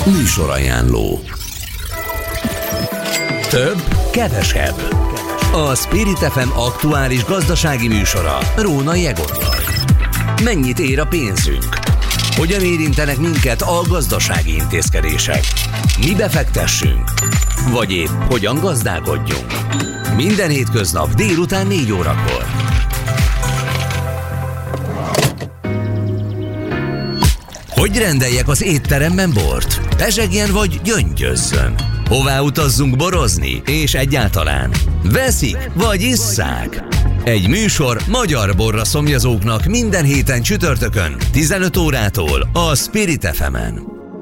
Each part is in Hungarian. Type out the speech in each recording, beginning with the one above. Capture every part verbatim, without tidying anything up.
Műsorajánló. Több, kevesebb. A Spirit ef em aktuális gazdasági műsora Rónai Egottal. Mennyit ér a pénzünk? Hogyan érintenek minket a gazdasági intézkedések? Mi befektessünk? Vagy épp hogyan gazdálkodjunk? Minden hétköznap délután négy órakor. Hogy rendeljek az étteremben bort? Pezsegjen vagy gyöngyözzön? Hová utazzunk borozni? És egyáltalán veszik vagy isszák? Egy műsor magyar borra szomjazóknak minden héten csütörtökön tizenöt órától a Spirit ef emen.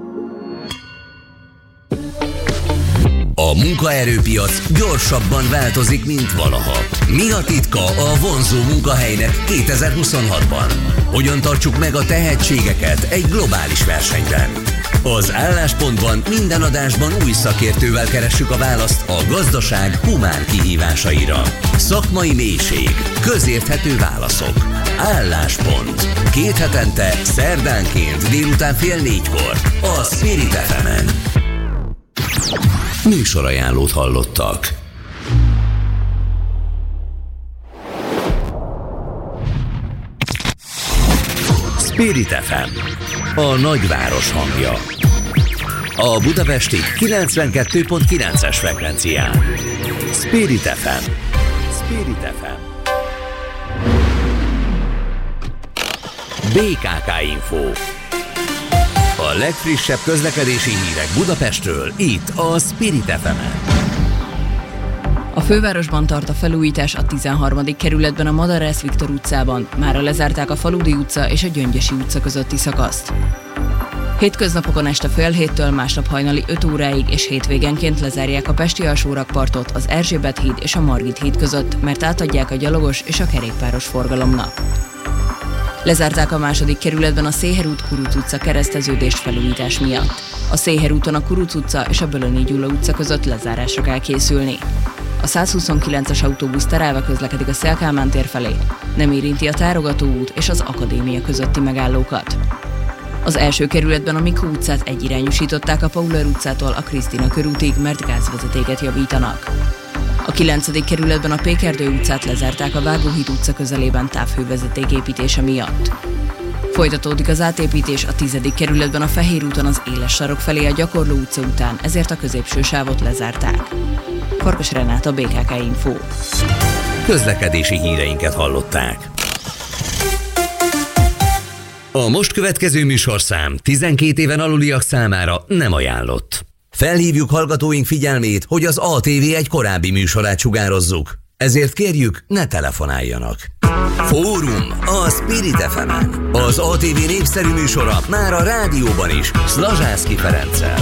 A munkaerőpiac gyorsabban változik, mint valaha. Mi a titka a vonzó munkahelynek kétezer-huszonhatban? Hogyan tartsuk meg a tehetségeket egy globális versenyben? Az Álláspontban minden adásban új szakértővel keressük a választ a gazdaság humán kihívásaira. Szakmai mélység, közérthető válaszok. Álláspont. Két hetente, szerdánként délután fél négykor a Spirit ef emen. Műsorajánlót hallottak. Spirit ef em, a nagyváros hangja. A budapesti kilencvenkettő pont kilences frekvencián. Spirit ef em. Spirit ef em. bé ká ká Info. A legfrissebb közlekedési hírek Budapestről, itt a Spirit ef emen. A fővárosban tart a felújítás a tizenharmadik kerületben a Madarász Viktor utcában. Mára lezárták a Faludi utca és a Gyöngyösi utca közötti szakaszt. Hétköznapokon este fél héttől, másnap hajnali öt óráig és hétvégenként lezárják a Pesti alsórakpartot az Erzsébet híd és a Margit híd között, mert átadják a gyalogos és a kerékpáros forgalomnak. Lezárták a második kerületben a Széher út Kuruc utca kereszteződést felújítás miatt. A Széher úton a Kuruc utca és a Bölöni Gyula utca között lezárásra kell készülni. A százhuszonkilences autóbusz terelve közlekedik a Széll-Kálmán tér felé, nem érinti a Tárogató út és az Akadémia közötti megállókat. Az első kerületben a Mikó utcát egyirányosították a Pauler utcától a Krisztina körútig, mert gázvezetéket javítanak. A kilencedik kerületben a Pékerdő utcát lezárták a Vágóhíd utca közelében távhővezeték építése miatt. Folytatódik az átépítés a tizedik kerületben a Fehér úton az Éles sarok felé a Gyakorló utca után, ezért a középső sávot lezárták. Farkas Renáta, bé ká ká Info. Közlekedési híreinket hallották. A most következő műsorszám tizenkét éven aluliak számára nem ajánlott. Felhívjuk hallgatóink figyelmét, hogy az á té vé egy korábbi műsorát sugározzuk. Ezért kérjük, ne telefonáljanak. Fórum a Spirit ef emen. Az á té vé népszerű műsora már a rádióban is, Szlazsászky Ferenccel.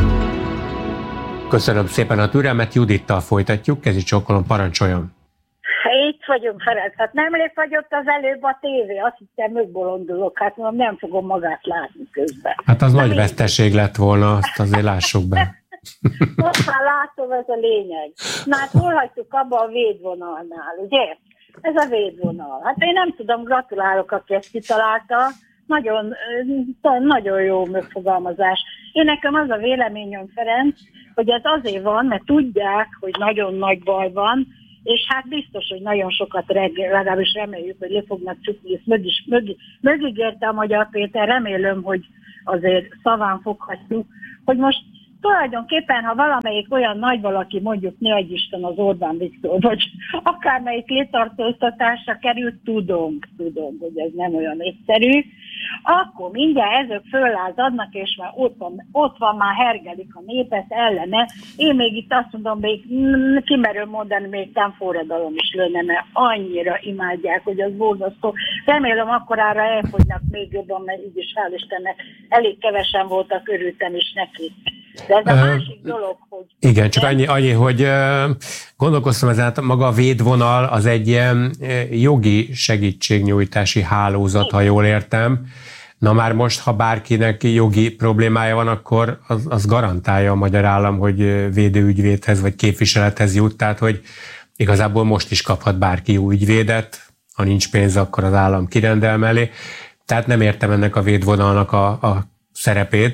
Köszönöm szépen a türelmet, Judittal folytatjuk, kezi csókolom, parancsoljon. Itt vagyunk, Ferenc. Hát nemrég fagyott az előbb a tévé, azt hittem megbolondulok, hát mondom, nem fogom magát látni közben. Hát az Na, nagy veszteség lett volna, azt azért lássuk be. Most már látom, ez a lényeg. Na hát hol hagytuk abba a védvonalnál, ugye? Ez a védvonal. Hát én nem tudom, gratulálok, aki ezt kitalálta. Nagyon, nagyon jó megfogalmazás. Én nekem az a véleményem, Ferenc, hogy ez azért van, mert tudják, hogy nagyon nagy baj van, és hát biztos, hogy nagyon sokat reggel, legalábbis reméljük, hogy le fognak csukni, ezt mög is, mög, mögígérte a Magyar Péter, remélem, hogy azért szaván foghatjuk, hogy most tulajdonképpen, ha valamelyik olyan nagy valaki, mondjuk ne adj Isten az Orbán Viktor, vagy akármelyik léttartóztatásra került, tudom, tudom, hogy ez nem olyan egyszerű, akkor mindjárt ezek föllázadnak, és már ott van, ott van, már hergelik a népet ellene. Én még itt azt mondom, még kimerőm mondani, még nem forradalom is lőne, mert annyira imádják, hogy az borzasztó. Remélem, akkorára elfogynak még jobban, mert így is hál' Istennek elég kevesen voltak, örültem is neki. De ez a másik dolog, hogy... Igen, csak annyi, annyi hogy gondolkoztam ezen, maga a védvonal az egy ilyen jogi segítségnyújtási hálózat, ha jól értem. Na már most, ha bárkinek jogi problémája van, akkor az, az garantálja a magyar állam, hogy védőügyvédhez vagy képviselethez jut, tehát hogy igazából most is kaphat bárki jó ügyvédet, ha nincs pénz, akkor az állam kirendel mellé. Tehát nem értem ennek a védvonalnak a, a szerepét,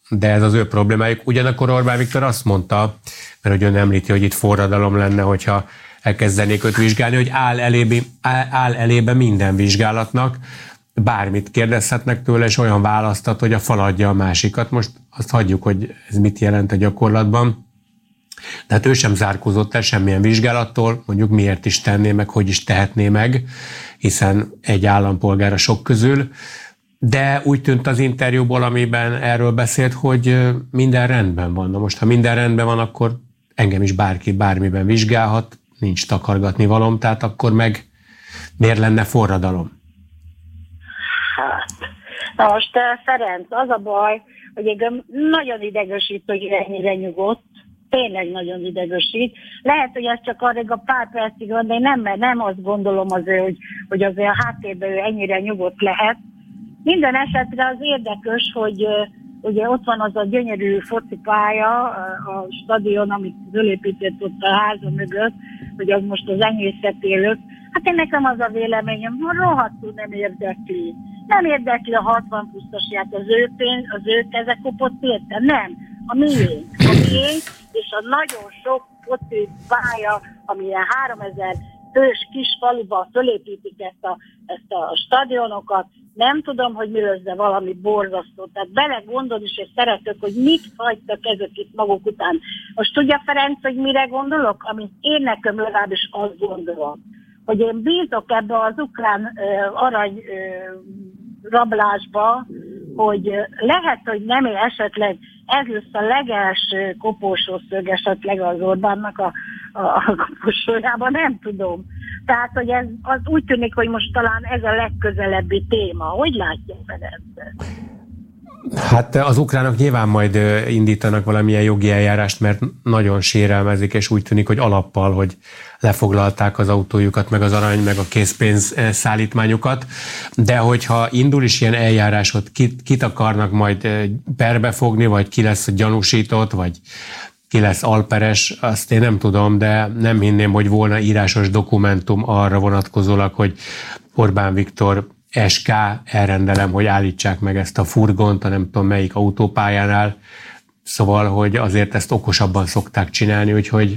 de ez az ő problémájuk. Ugyanakkor Orbán Viktor azt mondta, mert hogy ön említi, hogy itt forradalom lenne, hogyha elkezdenék őt vizsgálni, hogy áll elébe, áll elébe minden vizsgálatnak, bármit kérdezhetnek tőle, és olyan választat, hogy a fal adja a másikat. Most azt hagyjuk, hogy ez mit jelent a gyakorlatban. Tehát ő sem zárkózott el semmilyen vizsgálattól, mondjuk miért is tenné meg, hogy is tehetné meg, hiszen egy állampolgár a sok közül, de úgy tűnt az interjúból, amiben erről beszélt, hogy minden rendben van. Na most, ha minden rendben van, akkor engem is bárki bármiben vizsgálhat, nincs takargatni valom, tehát akkor meg miért lenne forradalom? Hát, na most Ferenc, az a baj, hogy engem nagyon idegesít, hogy ennyire nyugodt, tényleg nagyon idegesít. Lehet, hogy ez csak arra a pár percig van, de én nem, nem azt gondolom azért, hogy, hogy azért a háttérben ő ennyire nyugodt lehet. Minden esetre az érdekes, hogy ugye ott van az a gyönyörű focipálya, a stadion, amit fölépített ott a háza mögött, hogy az most az enyészetélők. Hát én nekem az a véleményem, hogy rohadtul nem érdekli. Nem érdekli a hatvan pusztosját, az ő pénz, az ő kezek kopott érte. Nem. A miénk. A miénk, és a nagyon sok focipálya, amilyen háromezer fős kis faluban fölépítik ezt a, ezt a stadionokat, nem tudom, hogy mi lesz, de valami borzasztó. Tehát belegondol is, és szeretök, hogy mit hagytak ezek itt maguk után. Most tudja, Ferenc, hogy mire gondolok? Amit én nekem legalábbis azt gondolom, hogy én bízok ebbe az ukrán uh, arany uh, rablásba, hogy uh, lehet, hogy nem ér esetleg ez lesz a legelső koporsószög esetleg az Orbánnak a, a, a koporsójában, nem tudom. Tehát, hogy ez az úgy tűnik, hogy most talán ez a legközelebbi téma. Hogy látja Ferenc? Hát az ukránok nyilván majd indítanak valamilyen jogi eljárást, mert nagyon sérelmezik, és úgy tűnik, hogy alappal, hogy lefoglalták az autójukat, meg az arany, meg a készpénz szállítmányokat. De hogyha indul is ilyen eljárásot, kit, kit akarnak majd perbe fogni, vagy ki lesz gyanúsított, vagy ki lesz alperes, azt én nem tudom, de nem hinném, hogy volna írásos dokumentum arra vonatkozólag, hogy Orbán Viktor es ká, elrendelem, hogy állítsák meg ezt a furgont, a nem tudom melyik autópályánál. Szóval, hogy azért ezt okosabban szokták csinálni, úgyhogy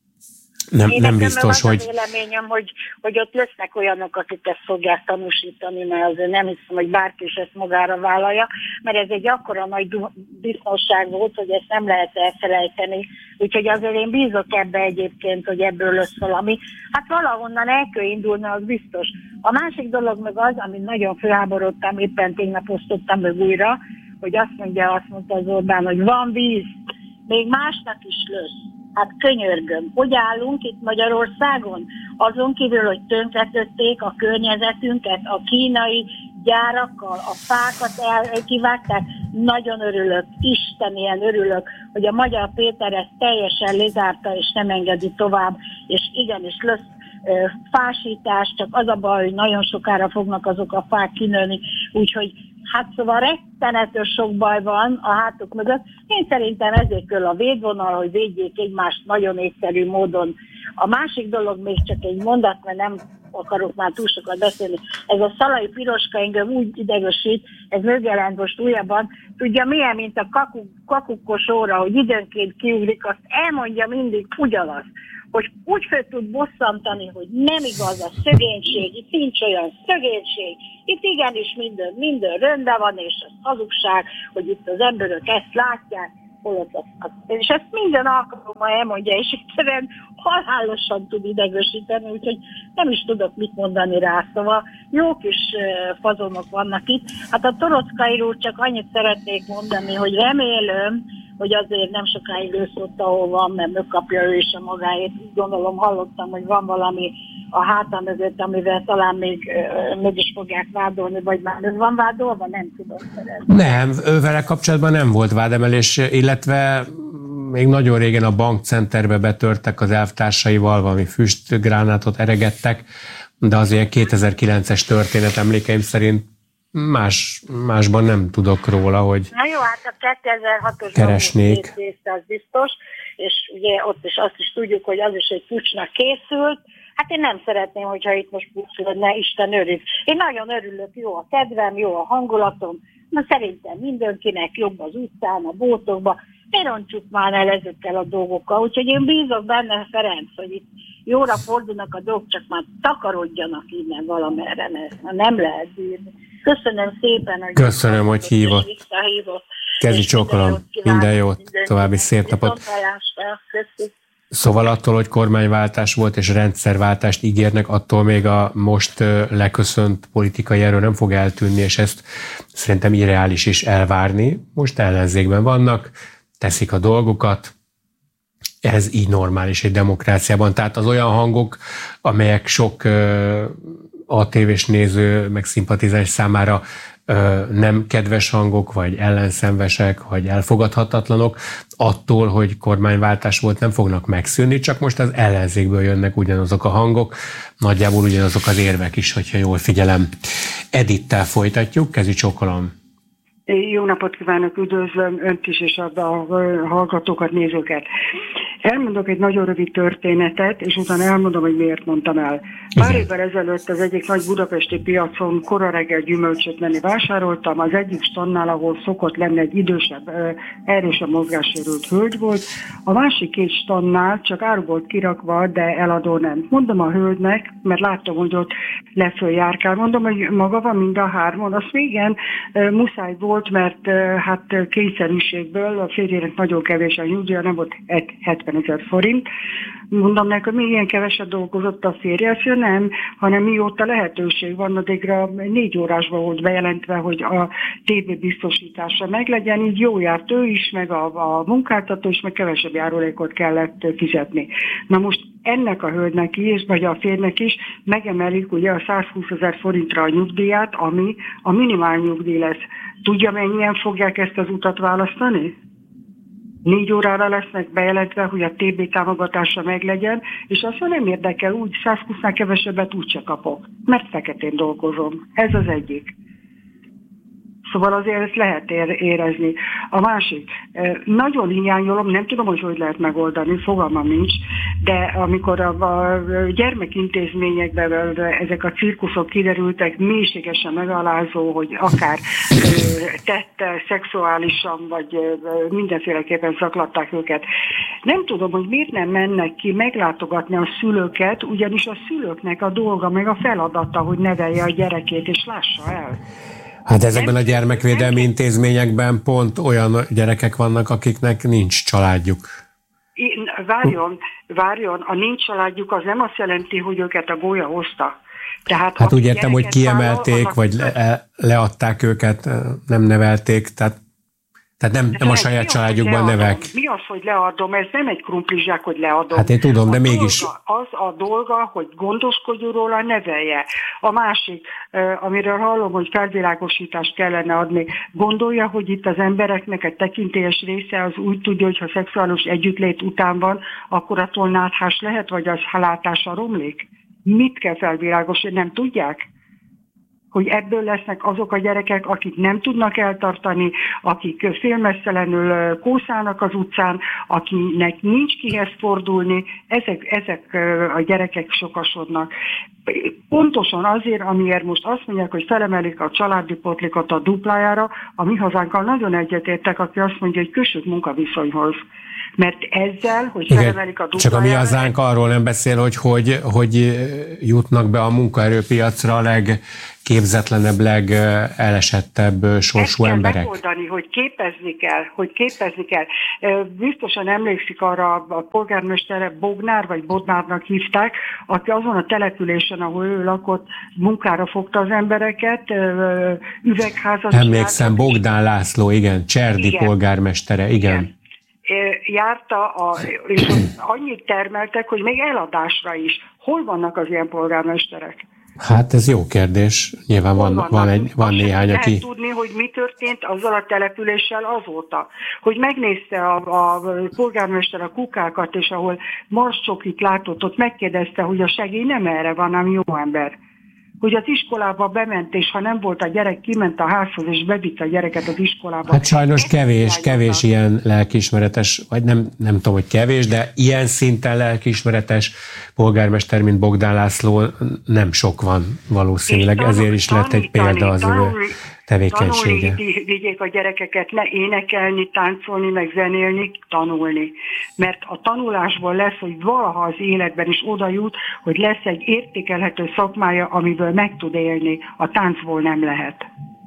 nem, nem biztos, hogy... Én nekem az a véleményem, hogy, hogy ott lesznek olyanok, akik ezt fogják tanúsítani, mert azért nem hiszem, hogy bárki is ezt magára vállalja, mert ez egy akkora nagy biztonság volt, hogy ezt nem lehet elfelejteni. Úgyhogy azért én bízok ebbe egyébként, hogy ebből lesz valami. Hát valahonnan el kell indulni, az biztos. A másik dolog meg az, amit nagyon felháborodtam, éppen tegnap osztottam meg újra, hogy azt mondja, azt mondta az Orbán, hogy van víz, még másnak is lesz. Hát könyörgöm, hogy állunk itt Magyarországon? Azon kívül, hogy tönkretették a környezetünket, a kínai gyárakkal, a fákat elkivágták, nagyon örülök, Isten ilyen örülök, hogy a Magyar Péter ezt teljesen lezárta, és nem engedi tovább, és igenis lesz ö, fásítás, csak az a baj, hogy nagyon sokára fognak azok a fák kinőni, úgyhogy hát szóval rettenetes sok baj van a hátuk mögött. Én szerintem ezért kell a védvonal, hogy védjék egymást nagyon egyszerű módon. A másik dolog még csak egy mondat, mert nem akarok már túl sokat beszélni. Ez a Szalai Piroska engem úgy idegesít, ez megjelent most újabban. Tudja milyen, mint a kakuk, kakukkos óra, hogy időnként kiugrik, azt elmondja mindig ugyanazt, hogy úgy fel tud bosszantani, hogy nem igaz a szegénység, itt nincs olyan szegénység, itt igenis minden, minden rendben van, és az hazugság, hogy itt az emberek ezt látják, holott az, az, és ezt minden alkalommal elmondja, és egyszerűen halálosan tud idegesíteni, úgyhogy nem is tudok mit mondani rá, szóval jó kis fazonok vannak itt. Hát a Toroczkai csak annyit szeretnék mondani, hogy remélem, hogy azért nem sokáig ősz ott, ahol van, mert megkapja ő is a magáét. Úgy gondolom, hallottam, hogy van valami a háta mögött, amivel talán még meg is fogják vádolni, vagy már ő van vádolva, nem tudom szeretni. Nem, ővele kapcsolatban nem volt vádemelés, illetve még nagyon régen a bankcenterbe betörtek az elvtársaival, valami füstgránátot eregettek, de az ilyen kétezer-kilences történet emlékeim szerint Más, másban nem tudok róla, hogy na jó, hát a kétezer-hatos keresnék. Része az biztos, és ugye ott is azt is tudjuk, hogy az is egy puccsnak készült. Hát én nem szeretném, hogyha itt most puccs lenne, Isten örül. Én nagyon örülök, jó a kedvem, jó a hangulatom, Na szerintem mindenkinek jobb az utcán, a bótokban, ne rontsuk már el ezekkel a dolgokkal. Úgyhogy én bízok benne, Ferenc, hogy itt jóra fordulnak a dolgok, csak már takarodjanak innen valamerre, mert nem lehet bírni. Köszönöm szépen, hogy... Köszönöm, hogy hívott. Kezi csókolom. Minden jót. Minden további szép napot. Szóval attól, hogy kormányváltás volt és rendszerváltást ígérnek, attól még a most leköszönt politikai erő nem fog eltűnni, és ezt szerintem irreális is elvárni. Most ellenzékben vannak, teszik a dolgukat, ez így normális egy demokráciában. Tehát az olyan hangok, amelyek sok á té vés néző, meg szimpatizáns számára nem kedves hangok, vagy ellenszenvesek, vagy elfogadhatatlanok, attól, hogy kormányváltás volt, nem fognak megszűnni, csak most az ellenzékből jönnek ugyanazok a hangok, nagyjából ugyanazok az érvek is, hogyha jól figyelem. Edittel folytatjuk, kezi csókolom. Jó napot kívánok, üdvözlöm önt is, és a hallgatókat, nézőket. Elmondok egy nagyon rövid történetet, és utána elmondom, hogy miért mondtam el. Pár évvel ezelőtt az egyik nagy budapesti piacon kora reggel gyümölcsöt menni vásároltam, az egyik standnál, ahol szokott lenni egy idősebb, erősebb mozgássérült hölgy volt, a másik két standnál csak áru volt kirakva, de eladó nem. Mondom a hölgynek, mert láttam, hogy ott leföl járkál, mondom, hogy maga van mind a hármon. Azt igen, muszáj volt, mert hát kényszerűségből a férjének nagyon kevés a nyugdíja, nem volt hetvenezer forint. Mondom neki, hogy mi ilyen keveset dolgozott a férje, azt mondja, nem, hanem mióta lehetőség van, addigra négy órásban volt bejelentve, hogy a té vé biztosítása meglegyen, így jó járt ő is, meg a, a munkáltató is, meg kevesebb járulékot kellett fizetni. Na most ennek a hölgynek is, vagy a férnek is megemelik ugye a százhúszezer forintra a nyugdíját, ami a minimál nyugdíj lesz. Tudja, mennyien fogják ezt az utat választani? Négy órára lesznek bejelentve, hogy a té bé támogatása meglegyen, és azt nem érdekel, úgy százhúsznál kevesebbet úgyse kapok, mert feketén dolgozom. Ez az egyik. Szóval azért ezt lehet érezni. A másik, nagyon hiányolom, nem tudom, hogy hogy lehet megoldani, fogalmam nincs, de amikor a, a gyermekintézményekben ezek a cirkuszok kiderültek, mélységesen megalázó, hogy akár tette, szexuálisan, vagy mindenféleképpen zaklatták őket. Nem tudom, hogy miért nem mennek ki meglátogatni a szülőket, ugyanis a szülőknek a dolga, meg a feladata, hogy nevelje a gyerekét, és lássa el. Hát ezekben a gyermekvédelmi intézményekben pont olyan gyerekek vannak, akiknek nincs családjuk. Várjon, várjon, a nincs családjuk az nem azt jelenti, hogy őket a gólya hozta. Tehát hát úgy értem, hogy kiemelték, vállal, vagy le, leadták őket, nem nevelték, tehát Tehát nem, nem a saját családjukban nevelk. Mi az, hogy leadom? Ez nem egy krumplizsák, hogy leadom. Hát én tudom, de a mégis. Dolga, az a dolga, hogy gondoskodjon róla, nevelje. A másik, amiről hallom, hogy felvilágosítást kellene adni, gondolja, hogy itt az embereknek egy tekintélyes része az úgy tudja, hogy ha szexuális együttlét után van, akkor attól náthás lehet, vagy az halátása romlik? Mit kell felvilágosítani? Nem tudják? Hogy ebből lesznek azok a gyerekek, akik nem tudnak eltartani, akik félmeztelenül kószálnak az utcán, akinek nincs kihez fordulni, ezek, ezek a gyerekek sokasodnak. Pontosan azért, amiért most azt mondják, hogy felemelik a családi potlikot a duplájára, a mi hazánkkal nagyon egyetértek, aki azt mondja, hogy kössük munkaviszonyhoz. Mert ezzel, hogy felemelik a duplájára... Csak a mi hazánk arról nem beszél, hogy, hogy hogy jutnak be a munkaerőpiacra a legképzetlenebb, legelesettebb sorsú emberek. Ezt kell megoldani, hogy képezni kell, hogy képezni kell. Biztosan emlékszik arra a polgármesterre, Bognár, vagy Bodnárnak hívták, aki azon a településen, ahol ő lakott, munkára fogta az embereket, üvegházat... Emlékszem, Bogdán László, igen, Cserdi igen. polgármestere, igen. igen. Járta, a, és annyit termeltek, hogy még eladásra is. Hol vannak az ilyen polgármesterek? Hát ez jó kérdés. Nyilván van, van, egy, van néhány, lehet aki... tudni, hogy mi történt azzal a településsel azóta. Hogy megnézte a, a polgármester a kukákat, és ahol marscsokit látott, ott megkérdezte, hogy a segély nem erre van, hanem jó ember. Hogy az iskolába bement, és ha nem volt a gyerek, kiment a házhoz, és bevitte a gyereket az iskolába. Hát sajnos kevés, kevés ilyen lelkiismeretes, vagy nem, nem tudom, hogy kevés, de ilyen szinten lelkiismeretes polgármester, mint Bogdán László nem sok van valószínűleg, tanul, ezért is lett egy példa az ő tevékenysége. Tanulni vigyék a gyerekeket, ne énekelni, táncolni, meg zenélni, tanulni. Mert a tanulásból lesz, hogy valaha az életben is oda jut, hogy lesz egy értékelhető szakmája, amiből meg tud élni. A táncból nem lehet.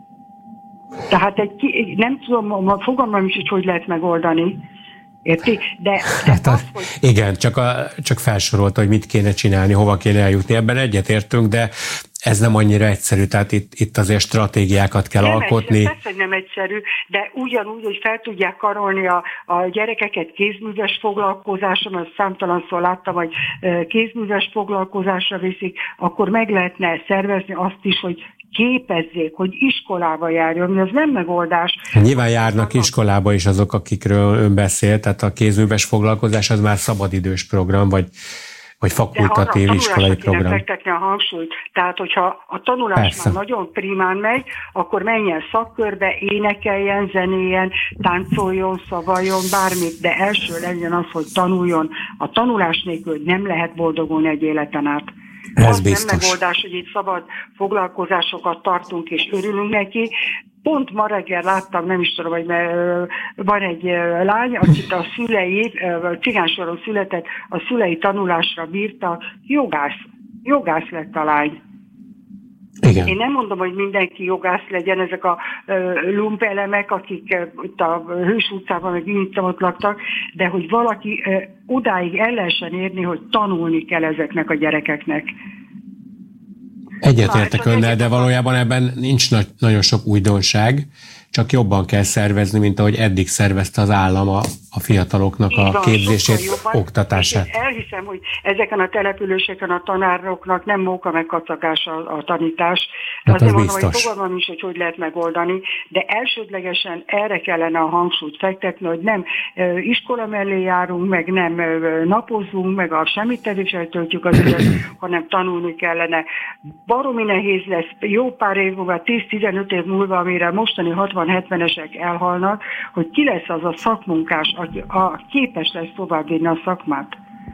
Tehát egy, nem tudom, fogalmam is, hogy hogy lehet megoldani. Érti? De, de hát az, hogy... Igen, csak, a, csak felsorolta, hogy mit kéne csinálni, hova kéne eljutni. Ebben egyetértünk, de ez nem annyira egyszerű, tehát itt, itt azért stratégiákat kell nem alkotni. Egyszerű, persze, hogy nem egyszerű, de ugyanúgy, hogy fel tudják karolni a, a gyerekeket kézműves foglalkozásra, mert számtalanszor láttam, hogy kézműves foglalkozásra viszik, akkor meg lehetne szervezni azt is, hogy képezzék, hogy iskolába járjon, az nem megoldás. Nyilván járnak iskolába is azok, akikről ön beszél, tehát a kézműves foglalkozás az már szabadidős program, vagy, vagy fakultatív iskolai program. De fektetni a hangsúlyt. Tehát, hogyha a tanulás Persze. már nagyon primán megy, akkor menjen szakkörbe, énekeljen, zenéjen, táncoljon, szavaljon, bármit, de első legyen az, hogy tanuljon. A tanulás nélkül nem lehet boldogulni egy életen át. Ez az biztos. Nem megoldás, hogy itt szabad foglalkozásokat tartunk és örülünk neki. Pont ma reggel láttam, nem is tudom, hogy van egy lány, akit a szülei, cigánysoron született, a szülei tanulásra bírta, jogász. Jogász lett a lány. Igen. Én nem mondom, hogy mindenki jogász legyen, ezek a lumpelemek, akik itt a Hős utcában meg így ott laktak, de hogy valaki odáig el lehessen érni, hogy tanulni kell ezeknek a gyerekeknek. Egyetértek önnel, de valójában ebben nincs nagy, nagyon sok újdonság, csak jobban kell szervezni, mint ahogy eddig szervezte az állam a, a fiataloknak a van, képzését, oktatását. Elhiszem, hogy ezeken a településeken a tanároknak nem móka meg kacagás a, a tanítás. Hát Azért az mondom, biztos. hogy fogalmam is, hogy hogy lehet megoldani, de elsődlegesen erre kellene a hangsúlyt fektetni, hogy nem e, iskola mellé járunk, meg nem e, napozunk, meg a semmit tevéssel töltjük az időt, hanem tanulni kellene. Baromi nehéz lesz jó pár év múlva, tíz-tizenöt év múlva, amire mostani hatvan-hetvenesek elhalnak, hogy ki lesz az a szakmunkás, aki a képes lesz továbbvinni a szakmát.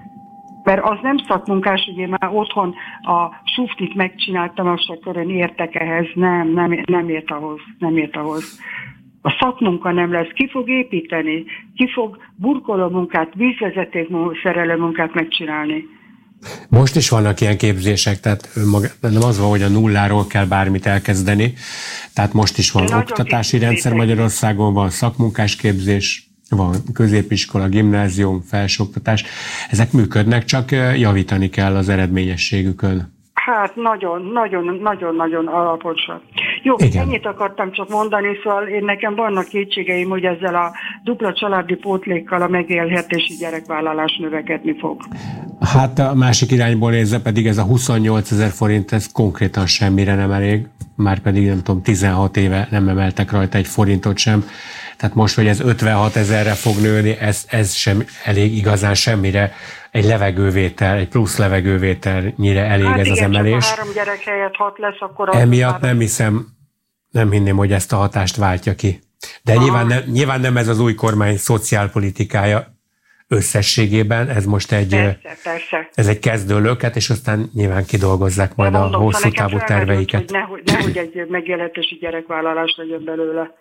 Mert az nem szakmunkás, hogy én már otthon a suftit megcsináltam, akkor én értek ehhez. Nem, nem, nem ért ahhoz. Nem ért ahhoz. A szakmunka nem lesz. Ki fog építeni? Ki fog burkoló munkát, vízvezeték szerelő munkát megcsinálni? Most is vannak ilyen képzések, tehát nem az van, hogy a nulláról kell bármit elkezdeni. Tehát most is van oktatási rendszer Magyarországon, van szakmunkásképzés, van középiskola, gimnázium, felsőoktatás. Ezek működnek, csak javítani kell az eredményességükön. Hát nagyon, nagyon, nagyon, nagyon alaposan. Jó, igen. Ennyit akartam csak mondani, szóval én nekem vannak kétségeim, hogy ezzel a dupla családi pótlékkal a megélhetési gyerekvállalás növekedni fog. Hát a másik irányból nézve pedig ez a huszonnyolcezer forint, ez konkrétan semmire nem elég, már pedig nem tudom, tizenhat éve nem emeltek rajta egy forintot sem. Tehát most, hogy ez ötvenhatezerre fog nőni, ez, ez sem elég igazán semmire. Egy levegővétel, egy plusz levegővételnyire elég hát ez igen, az emelés. Hát három gyerek helyett hat lesz, akkor... Emiatt nem hiszem, nem hinném, hogy ezt a hatást váltja ki. De nyilván nem, nyilván nem ez az új kormány szociálpolitikája összességében, ez most egy, persze, persze. Ez egy kezdőlöket, és aztán nyilván kidolgozzák majd mondom, a hosszú távú terveiket. Hogy nehogy, nehogy egy megélhetési gyerekvállalás legyen belőle.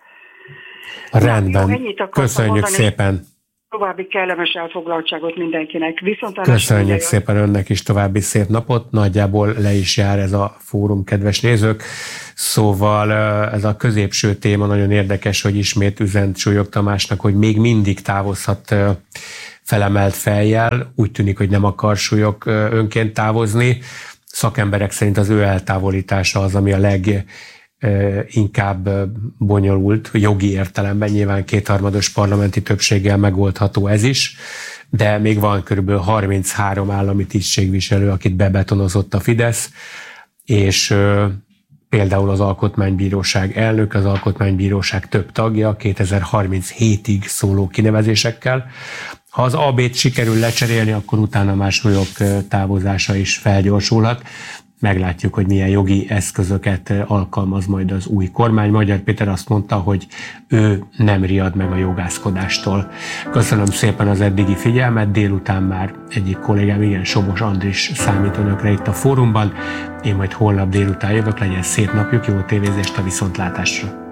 Rendben, jó, köszönjük mondani, szépen. További kellemes elfoglaltságot mindenkinek. Köszönjük szépen önnek is, további szép napot. Nagyjából le is jár ez a fórum, kedves nézők. Szóval ez a középső téma nagyon érdekes, hogy ismét üzent Súlyog Tamásnak, hogy még mindig távozhat felemelt fejjel. Úgy tűnik, hogy nem akar Súlyog önként távozni. Szakemberek szerint az ő eltávolítása az, ami a leg inkább bonyolult, jogi értelemben, nyilván kétharmados parlamenti többséggel megoldható ez is, de még van körülbelül harminchárom állami tisztségviselő, akit bebetonozott a Fidesz, és például az Alkotmánybíróság elnök, az Alkotmánybíróság több tagja kétezer-harminchétig szóló kinevezésekkel. Ha az á bét sikerül lecserélni, akkor utána már Súlyog távozása is felgyorsulhat. meglátjuk, hogy milyen jogi eszközöket alkalmaz majd az új kormány. Magyar Péter azt mondta, hogy ő nem riad meg a jogászkodástól. Köszönöm szépen az eddigi figyelmet, délután már egyik kollégám, igen, Somos Andris számít önökre itt a fórumban. Én majd holnap délután jövök, legyen szép napjuk, jó tévézést, a viszontlátásra!